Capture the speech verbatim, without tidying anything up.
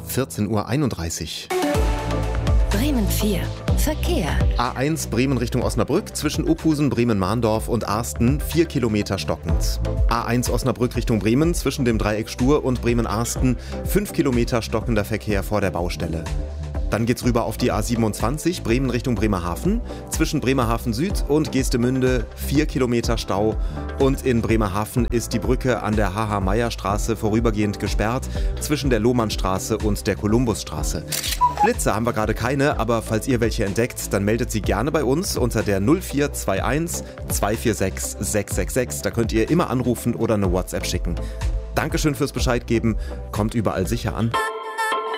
vierzehn Uhr einunddreißig. Bremen vier. Verkehr. A eins Bremen Richtung Osnabrück zwischen Ophusen, Bremen-Mahndorf und Arsten vier Kilometer stockend. A eins Osnabrück Richtung Bremen zwischen dem Dreieck Stur und Bremen-Arsten fünf Kilometer stockender Verkehr vor der Baustelle. Dann geht's rüber auf die A siebenundzwanzig Bremen Richtung Bremerhaven zwischen Bremerhaven Süd und Geestemünde vier Kilometer Stau. Und in Bremerhaven ist die Brücke an der H H-Meyer-Straße vorübergehend gesperrt zwischen der Lohmannstraße und der Kolumbusstraße. Blitze haben wir gerade keine, aber falls ihr welche entdeckt, dann meldet sie gerne bei uns unter der null vier zwei eins zwei vier sechs sechs sechs sechs. Da könnt ihr immer anrufen oder eine WhatsApp schicken. Dankeschön fürs Bescheid geben, kommt überall sicher an.